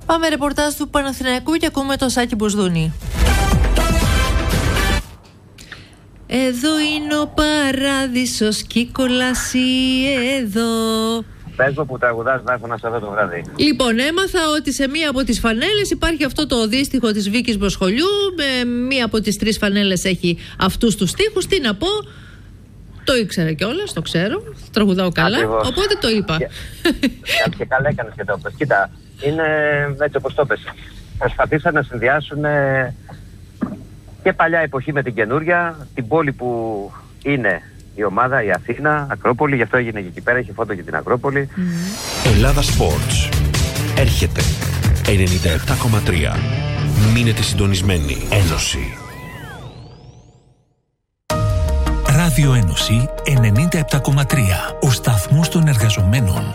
Πάμε ρεπορτάζ του Παναθηναϊκού και ακούμε το Σάκη Μπουσδούνη. Εδώ είναι ο παράδεισος και η κόλαση εδώ. Πες μου που τραγουδάς να έχω να σε δω το βράδυ. Λοιπόν, έμαθα ότι σε μία από τις φανέλες υπάρχει αυτό το δίστιχο της Βίκης Μποσχολιού. Μία από τις 3 φανέλες έχει αυτούς τους στίχους. Τι να πω, το ήξερα κιόλας, το ξέρω. Τραγουδάω καλά, ακριβώς. Οπότε το είπα. Και καλά έκανες και το πες. Κοίτα, είναι έτσι όπως το πες. Προσπαθήσαν να συνδυάσουν και παλιά εποχή με την καινούρια, την πόλη που είναι η ομάδα, η Αθήνα, Ακρόπολη, γι' αυτό έγινε και εκεί πέρα, είχε φώτο για την Ακρόπολη. Ελλάδα Sports. Έρχεται 97,3. Μείνετε συντονισμένοι. Ένωση. Ράδιο Ένωση 97,3. Ο σταθμός των εργαζομένων.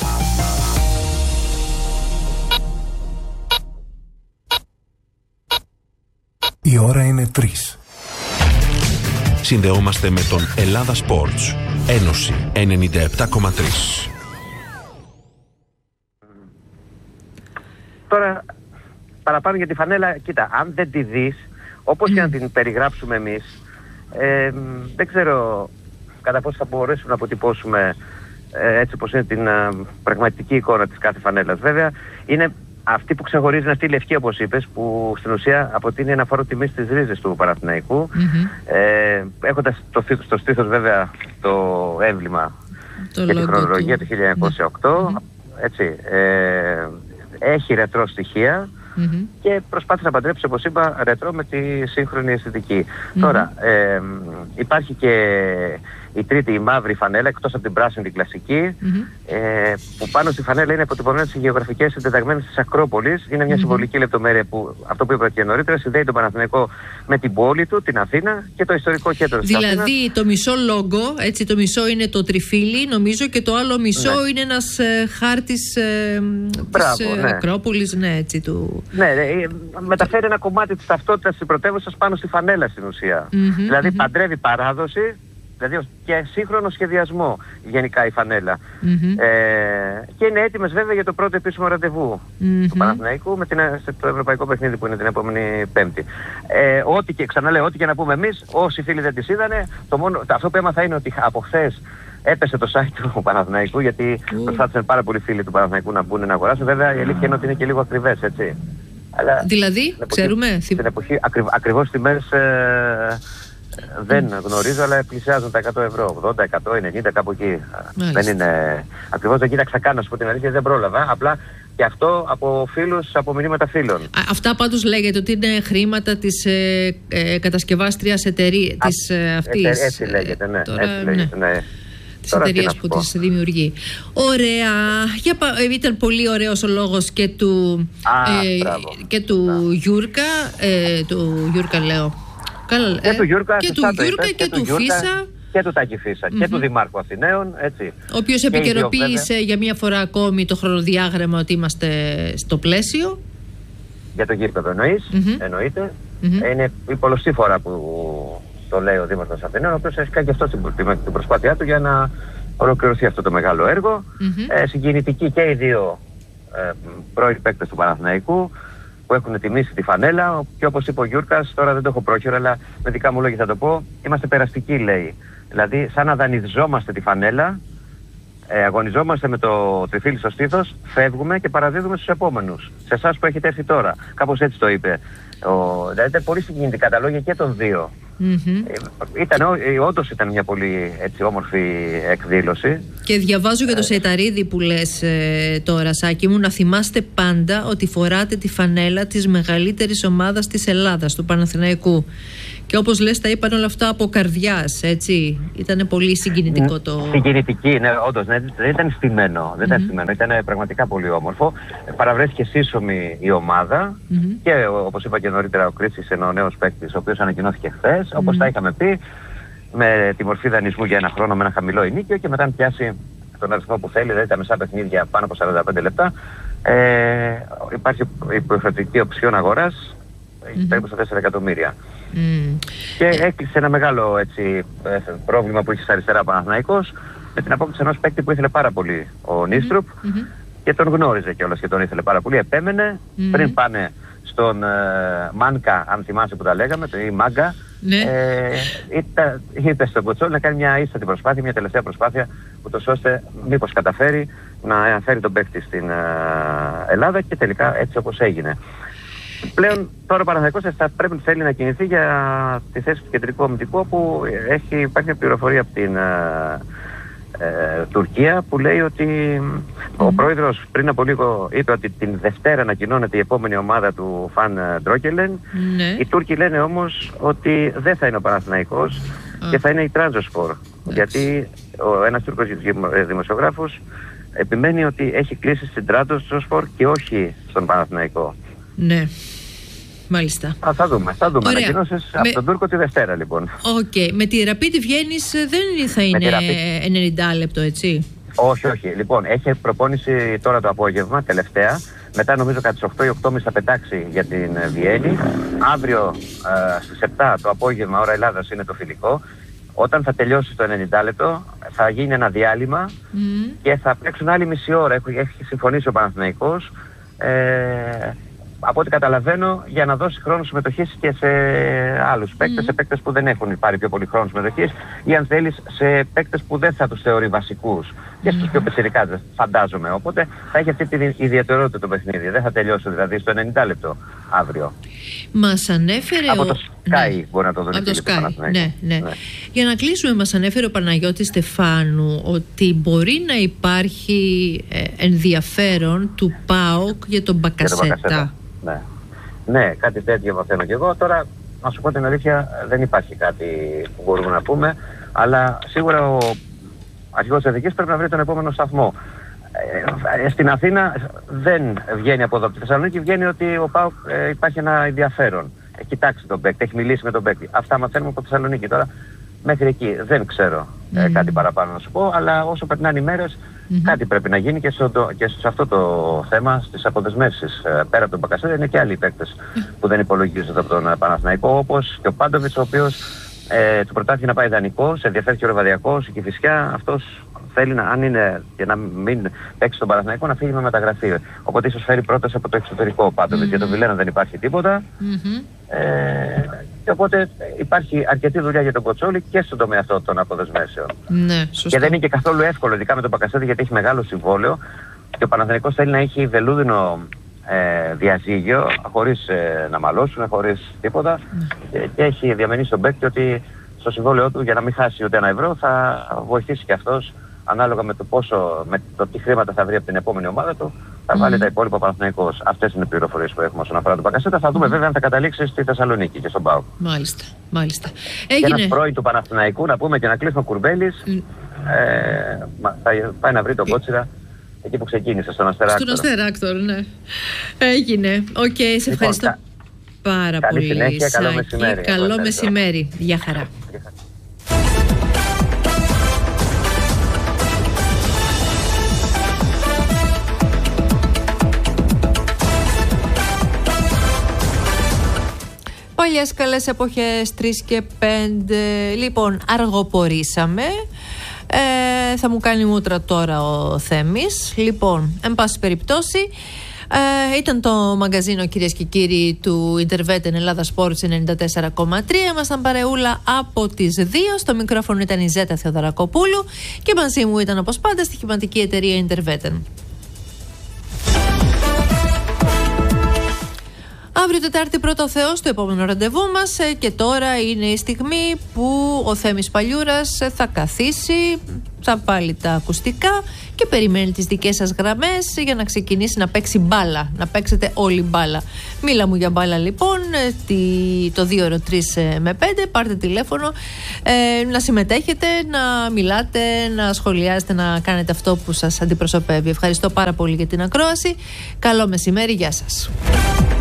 Η ώρα είναι 3. Συνδεόμαστε με τον Ελλάδα Sports. Ένωση 97,3. Τώρα, παραπάνω για τη φανέλα, κοίτα, αν δεν τη δεις, όπως και να την περιγράψουμε εμείς, δεν ξέρω κατά πόσο θα μπορέσουμε να αποτυπώσουμε έτσι όπως είναι την πραγματική εικόνα της κάθε φανέλας. Βέβαια, είναι αυτή που ξεχωρίζει, αυτή η λευκή, όπως είπες, που στην ουσία αποτείνει ένα φόρο τιμή στις ρίζες του Παναθηναϊκού, έχοντας στο στήθος βέβαια το έμβλημα και τη χρονολογία του 1908, έτσι, έχει ρετρό στοιχεία και προσπάθησε να παντρέψει, όπως είπα, ρετρό με τη σύγχρονη αισθητική. Τώρα, υπάρχει και η τρίτη, η μαύρη φανέλα, εκτός από την πράσινη, την κλασική, που πάνω στη φανέλα είναι αποτυπωμένες οι γεωγραφικές συντεταγμένες της Ακρόπολης. Είναι μια συμβολική λεπτομέρεια που, αυτό που είπα και νωρίτερα, συνδέει τον Παναθηναϊκό με την πόλη του, την Αθήνα, και το ιστορικό κέντρο της Αθήνας. Δηλαδή το μισό λόγο, έτσι, το μισό είναι το τριφύλι, νομίζω, και το άλλο μισό είναι ένας χάρτης της Ακρόπολης, έτσι, του... Ναι, μεταφέρει ένα κομμάτι της ταυτότητας της πρωτεύουσας πάνω στη φανέλα στην ουσία. Δηλαδή παντρεύει παράδοση, δηλαδή και σύγχρονο σχεδιασμό γενικά η φανέλα. Και είναι έτοιμες βέβαια για το πρώτο επίσημο ραντεβού του Παναθηναϊκού με το ευρωπαϊκό παιχνίδι που είναι την επόμενη Πέμπτη. Ό,τι και ξαναλέω, ό,τι και να πούμε εμείς, όσοι φίλοι δεν τις είδανε, αυτό που έμαθα είναι ότι από χθες έπεσε το site του Παναθηναϊκού, γιατί προσπάθησαν πάρα πολλοί φίλοι του Παναθηναϊκού να μπουν να αγοράσουν. Βέβαια η αλήθεια είναι ότι είναι και λίγο ακριβές, έτσι. Αλλά δηλαδή, ξέρουμε. Στην εποχή ακριβώς τιμές δεν γνωρίζω, αλλά πλησιάζουν τα 100 ευρώ, 80, 100, 90, κάπου εκεί. Δεν είναι ακριβώς, δεν κοίταξα καν, να σου πω την αλήθεια, δεν πρόλαβα. Απλά και αυτό από φίλους, από μηνύματα φίλων. Αυτά πάντως λέγεται ότι είναι χρήματα της κατασκευάστριας εταιρείας αυτής. Έτσι λέγεται, ναι. Τώρα, έτσι λέγεται, ναι. Της εταιρείας που τις δημιουργεί. Ωραία. Ήταν πολύ ωραίος ο λόγος και του Γιούρκα. Του Γιούρκα λέω. Και του Γιούρκα και του Φίσα. Και του Τάκη Φίσα και του Δημάρχου Αθηναίων, έτσι. Ο οποίος επικαιροποίησε για μία φορά ακόμη το χρονοδιάγραμμα ότι είμαστε στο πλαίσιο. Για το γήπεδο εννοείται. Είναι η πολλωστή φορά που το λέει ο Δήμαρχος Αθηναίων, ο οποίος έχει κάνει και αυτό την προσπάθειά του για να ολοκληρωθεί αυτό το μεγάλο έργο. Συγκινητικοί και οι δύο πρώην παίκτες του Παναθηναϊκού που έχουν τιμήσει τη φανέλα, και όπως είπε ο Γιούρκας, τώρα δεν το έχω πρόχειρο, αλλά με δικά μου λόγια θα το πω, είμαστε περαστικοί, λέει. Δηλαδή, σαν να δανειζόμαστε τη φανέλα, αγωνιζόμαστε με το τριφύλι στο στήθος, φεύγουμε και παραδίδουμε στους επόμενους. Σε εσάς που έχετε έρθει τώρα. Κάπως έτσι το είπε. Δηλαδή, ήταν πολύ συγκινητικά τα λόγια και των δύο. Όντως ήταν μια πολύ έτσι, όμορφη εκδήλωση. Και διαβάζω για το Σεϊταρίδη που λες τώρα, Σάκη μου, να θυμάστε πάντα ότι φοράτε τη φανέλα της μεγαλύτερης ομάδας της Ελλάδας, του Παναθηναϊκού. Και όπως λες, τα είπαν όλα αυτά από καρδιάς, έτσι. Ήταν πολύ συγκινητικό το... Συγκινητική, ναι, όντως, ναι, δεν ήταν στημένο. Δεν ήταν στημένο, ήταν πραγματικά πολύ όμορφο. Παραβρέθηκε σύσσωμη η ομάδα και όπως είπα και νωρίτερα, ο Κρίτσης είναι ο νέος παίκτης, ο οποίος ανακοινώθηκε χθες, όπως τα είχαμε πει, με τη μορφή δανεισμού για ένα χρόνο με ένα χαμηλό ενίκιο, και μετά αν πιάσει τον αριθμό που θέλει, δηλαδή τα μισά παιχνίδια πάνω από 45 λεπτά, υπάρχει υποχρεωτική οψιόν αγοράς περίπου στα 4 εκατομμύρια. Και έκλεισε ένα μεγάλο έτσι, πρόβλημα που είχε στα αριστερά ο Παναθηναϊκός με την απόκτηση ενός παίκτη που ήθελε πάρα πολύ ο Νίστρουπ, και τον γνώριζε κιόλας και τον ήθελε πάρα πολύ. Επέμενε πριν πάνε στον Μάνκα, αν θυμάσαι που τα λέγαμε, ή Μάγκα. Ναι. Είπε στον Κοτσόλη να κάνει μια ίστατη προσπάθεια, μια τελευταία προσπάθεια, ούτως ώστε μήπως καταφέρει να φέρει τον παίκτη στην Ελλάδα, και τελικά έτσι όπως έγινε. Πλέον τώρα ο Παναθηναϊκός θέλει να κινηθεί για τη θέση του κεντρικού αμυντικού, όπου υπάρχει μια πληροφορία από την Τουρκία που λέει ότι ο πρόεδρος πριν από λίγο είπε ότι την Δευτέρα ανακοινώνεται η επόμενη ομάδα του Φαν Ντρόκελεν. Οι Τούρκοι λένε όμως ότι δεν θα είναι ο Παναθηναϊκός και θα είναι η Τράντζοσπορ, γιατί ένας Τούρκος δημοσιογράφος επιμένει ότι έχει κλείσει στην Τράντζοσπορ και όχι στον Παναθηναϊκό. Ναι. Μάλιστα. Θα δούμε ανακοινώσεις από τον Τούρκο τη Δευτέρα, λοιπόν. Με τη Rapid Βιέννης δεν θα είναι 90 λεπτό, έτσι? Όχι. Λοιπόν, έχει προπόνηση τώρα το απόγευμα, τελευταία. Μετά νομίζω κατά τις 8 ή 8.30 θα πετάξει για την Βιέννη. Αύριο στις 7 το απόγευμα, ώρα Ελλάδας, είναι το φιλικό. Όταν θα τελειώσει το 90 λεπτό θα γίνει ένα διάλειμμα και θα παίξουν άλλη μισή ώρα. Έχει συμφωνήσει ο Παναθηναϊκός, από ό,τι καταλαβαίνω, για να δώσει χρόνο συμμετοχής και σε άλλους παίκτες, σε παίκτες που δεν έχουν πάρει πιο πολύ χρόνο συμμετοχής, ή αν θέλεις σε παίκτες που δεν θα τους θεωρεί βασικούς, και στους πιο πεσηρικάδες, φαντάζομαι. Οπότε θα έχει αυτή την ιδιαιτερότητα το παιχνίδι. Δεν θα τελειώσει δηλαδή στο 90 λεπτό αύριο. Μας ανέφερε από το Sky μπορεί να το δει. Από το Sky, ναι. Για να κλείσουμε, μας ανέφερε ο Παναγιώτης Στεφάνου ότι μπορεί να υπάρχει ενδιαφέρον του ΠΑΟΚ για τον Μπακασέτα. Ναι, κάτι τέτοιο μαθαίνω και εγώ. Τώρα, να σου πω την αλήθεια, δεν υπάρχει κάτι που μπορούμε να πούμε, αλλά σίγουρα ο αρχηγός εθνικής πρέπει να βρει τον επόμενο σταθμό. Στην Αθήνα δεν βγαίνει από εδώ. Από τη Θεσσαλονίκη βγαίνει ότι ο ΠΑΟΚ υπάρχει ένα ενδιαφέρον. Έχει κοιτάξει τον παίκτη, έχει μιλήσει με τον παίκτη. Αυτά μαθαίνουμε από τη Θεσσαλονίκη. Τώρα μέχρι εκεί δεν ξέρω κάτι παραπάνω να σου πω, αλλά όσο περνάνε οι μέρες, κάτι πρέπει να γίνει και σε αυτό το θέμα, στις αποδεσμεύσεις. Πέρα από τον Μπακασέτα είναι και άλλοι παίκτες που δεν υπολογίζονται από τον Παναθηναϊκό, όπως και ο Πάντοβιτς, ο οποίος του προτάθηκε να πάει δανεικό, σε ενδιαφέρει και ο Ροβαδιακός, η Κηφισιά. Αυτός θέλει αν είναι και να μην παίξει τον Παναθηναϊκό, να φύγει με μεταγραφή. Οπότε ίσως φέρει πρόταση από το εξωτερικό ο Πάντοβιτς. Για τον Βιλένα δεν υπάρχει τίποτα. Και οπότε υπάρχει αρκετή δουλειά για τον Κοτσόλη και στον τομέα αυτό των αποδεσμεύσεων. Ναι, σωστά. Και δεν είναι και καθόλου εύκολο, ειδικά με τον Μπακασέτα, γιατί έχει μεγάλο συμβόλαιο και ο Παναθηναϊκός θέλει να έχει βελούδινο διαζύγιο, χωρίς να μαλώσουν, χωρίς τίποτα. Και έχει διαμενήσει στον παίκτη ότι στο συμβόλαιό του, για να μην χάσει ούτε ένα ευρώ, θα βοηθήσει και αυτός ανάλογα με το τι χρήματα θα βρει από την επόμενη ομάδα του, θα βάλει τα υπόλοιπα Παναθηναϊκός. Αυτές είναι οι πληροφορίες που έχουμε όσον αφορά τον Μπακασέτα. Θα δούμε βέβαια αν θα καταλήξει στη Θεσσαλονίκη και στον ΠΑΟΚ. Μάλιστα. Και ένας πρώην του Παναθηναϊκού, να πούμε και να κλείσουμε, ο Κουρμπέλης, θα πάει να βρει τον Κότσιρα εκεί που ξεκίνησε, στον Αστεράκτορ. Στον Αστεράκτορ, ναι. Έγινε. Οκ, σε ευχαριστώ πάρα πολύ. Συνέχεια, καλό μεσημέρι. Καλό μεσημέρι. Γεια χαρά. Παλιές καλές εποχές, 3 και 5. Λοιπόν, αργοπορήσαμε. Θα μου κάνει μούτρα τώρα ο Θέμης. Λοιπόν, εν πάση περιπτώσει, ήταν το μαγκαζίνο, κυρίες και κύριοι, του Interveten Ελλάδα Sports 94,3. Ήμασταν παρεούλα από τις 2. Στο μικρόφωνο ήταν η Ζέτα Θεοδωρακοπούλου και μαζί μου ήταν, όπως πάντα, στοιχηματική εταιρεία Interveten. Αύριο Τετάρτη, πρώτο Θεός, το επόμενο ραντεβού μας, και τώρα είναι η στιγμή που ο Θέμης Παλιούρας θα καθίσει, θα βάλει τα ακουστικά και περιμένει τις δικές σας γραμμές για να ξεκινήσει να παίξει μπάλα, να παίξετε όλη μπάλα. Μίλα μου για μπάλα λοιπόν, το 2 ώρο 3 με 5, πάρτε τηλέφωνο, να συμμετέχετε, να μιλάτε, να σχολιάζετε, να κάνετε αυτό που σας αντιπροσωπεύει. Ευχαριστώ πάρα πολύ για την ακρόαση, καλό μεσημέρι, γεια σας.